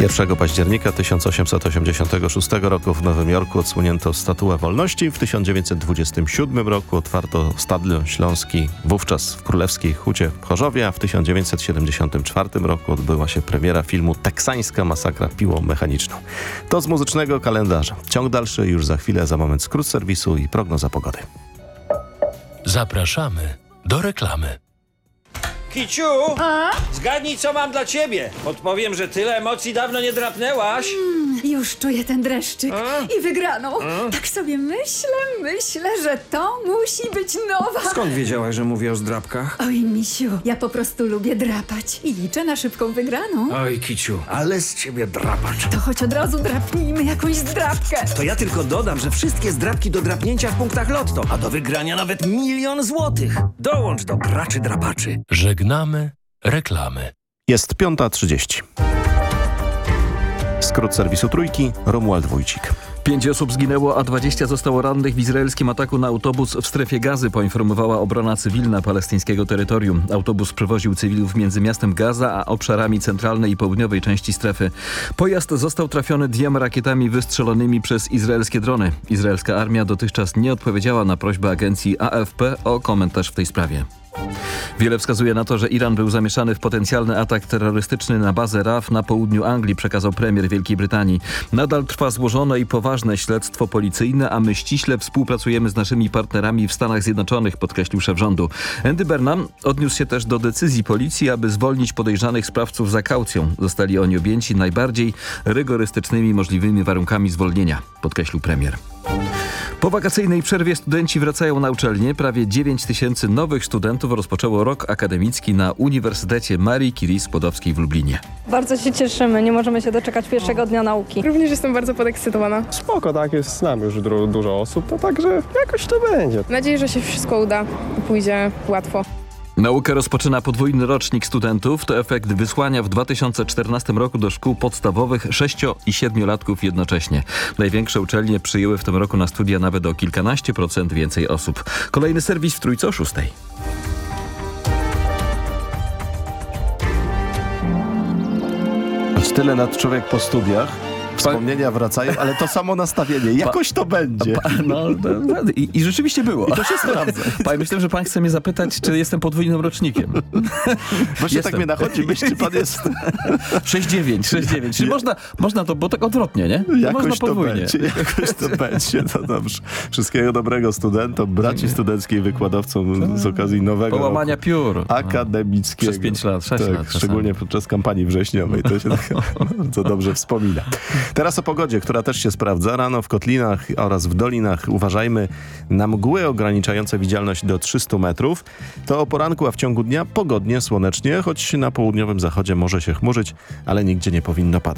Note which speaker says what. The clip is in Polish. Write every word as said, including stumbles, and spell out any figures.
Speaker 1: pierwszego października tysiąc osiemset osiemdziesiątego szóstego roku w Nowym Jorku odsłonięto Statuę Wolności. W tysiąc dziewięćset dwudziestym siódmym roku otwarto Stadion Śląski, wówczas w Królewskiej Hucie w Chorzowie, a w tysiąc dziewięćset siedemdziesiątym czwartym roku odbyła się premiera filmu Teksańska masakra piłą mechaniczną. To z muzycznego kalendarza. Ciąg dalszy już za chwilę, za moment skrót serwisu i prognoza pogody.
Speaker 2: Zapraszamy do reklamy.
Speaker 3: Kiciu,
Speaker 4: A?
Speaker 3: zgadnij, co mam dla ciebie. Podpowiem, że tyle emocji dawno nie drapnęłaś.
Speaker 4: Mm, już czuję ten dreszczyk
Speaker 3: A?
Speaker 4: i wygraną.
Speaker 3: A?
Speaker 4: Tak sobie myślę, myślę, że to musi być nowa.
Speaker 3: Skąd wiedziałaś, że mówię o zdrapkach?
Speaker 4: Oj, misiu, ja po prostu lubię drapać i liczę na szybką wygraną.
Speaker 3: Oj, Kiciu, ale z ciebie drapacz.
Speaker 4: To choć od razu drapnijmy jakąś zdrapkę.
Speaker 3: To ja tylko dodam, że wszystkie zdrapki do drapnięcia w punktach Lotto, a do wygrania nawet milion złotych. Dołącz do graczy drapaczy.
Speaker 2: Żegnamy reklamy.
Speaker 1: Jest piąta trzydzieści. Skrót serwisu Trójki, Romuald Wójcik.
Speaker 5: Pięć osób zginęło, a dwadzieścia zostało rannych w izraelskim ataku na autobus w strefie Gazy, poinformowała obrona cywilna palestyńskiego terytorium. Autobus przewoził cywilów między miastem Gaza a obszarami centralnej i południowej części strefy. Pojazd został trafiony dwiema rakietami wystrzelonymi przez izraelskie drony. Izraelska armia dotychczas nie odpowiedziała na prośbę agencji A F P o komentarz w tej sprawie. Wiele wskazuje na to, że Iran był zamieszany w potencjalny atak terrorystyczny na bazę R A F na południu Anglii, przekazał premier Wielkiej Brytanii. Nadal trwa złożone i poważne śledztwo policyjne, a my ściśle współpracujemy z naszymi partnerami w Stanach Zjednoczonych, podkreślił szef rządu. Andy Burnham odniósł się też do decyzji policji, aby zwolnić podejrzanych sprawców za kaucją. Zostali oni objęci najbardziej rygorystycznymi możliwymi warunkami zwolnienia, podkreślił premier. Po wakacyjnej przerwie studenci wracają na uczelnię. Prawie dziewięć tysięcy nowych studentów rozpoczęło rok akademicki na Uniwersytecie Marii Curie Skłodowskiej w Lublinie.
Speaker 6: Bardzo się cieszymy, nie możemy się doczekać pierwszego dnia nauki.
Speaker 7: Również jestem bardzo podekscytowana.
Speaker 8: Spoko, tak, jest z nami już du- dużo osób, to także jakoś to będzie.
Speaker 7: Mam nadzieję, że się wszystko uda i pójdzie łatwo.
Speaker 5: Naukę rozpoczyna podwójny rocznik studentów. To efekt wysłania w dwa tysiące czternastym roku do szkół podstawowych sześcio- i siedmiolatków jednocześnie. Największe uczelnie przyjęły w tym roku na studia nawet o kilkanaście procent więcej osób. Kolejny serwis w Trójce o szóstej.
Speaker 1: Choć tyle lat człowiek po studiach, wspomnienia wracają, ale to samo nastawienie. Jakoś to będzie.
Speaker 5: Pa, no, no i, I rzeczywiście było.
Speaker 1: I to się sprawdza.
Speaker 5: Pan, myślę, że pan chce mnie zapytać, czy jestem podwójnym rocznikiem.
Speaker 1: Właśnie
Speaker 5: Jestem.
Speaker 1: tak mnie nachodzi, myśl, czy pan jest...
Speaker 5: sześć dziewięć, sześć dziewięć. Czy można, można to, bo tak odwrotnie, nie?
Speaker 1: Jakoś
Speaker 5: można
Speaker 1: to
Speaker 5: podwójnie.
Speaker 1: będzie, jakoś to będzie. To dobrze. Wszystkiego dobrego studentom, braci studenckiej, wykładowcom z okazji nowego
Speaker 5: Połamania
Speaker 1: roku
Speaker 5: piór.
Speaker 1: akademickiego.
Speaker 5: Przez pięć lat, sześć
Speaker 1: tak,
Speaker 5: lat.
Speaker 1: szczególnie
Speaker 5: czasami.
Speaker 1: podczas kampanii wrześniowej. To się tak bardzo dobrze wspomina. Teraz o pogodzie, która też się sprawdza. Rano w kotlinach oraz w dolinach uważajmy na mgły ograniczające widzialność do trzystu metrów. To o poranku, a w ciągu dnia pogodnie, słonecznie, choć na południowym zachodzie może się chmurzyć, ale nigdzie nie powinno padać.